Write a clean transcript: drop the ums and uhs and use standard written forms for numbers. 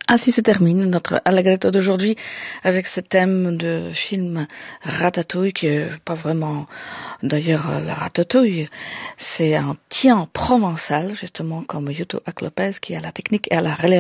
Ainsi se termine notre Allegretto d'aujourd'hui avec ce thème de film Ratatouille qui est pas vraiment d'ailleurs la ratatouille, c'est un tien provençal justement comme Yuto Lopez qui a la technique et à la réalisation